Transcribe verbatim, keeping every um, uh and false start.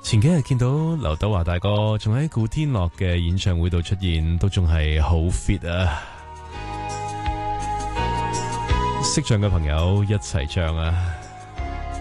前幾日見到劉德華大哥仲喺古天樂嘅演唱會度出現，都仲係好 fit 啊！識唱嘅朋友一齊唱啊！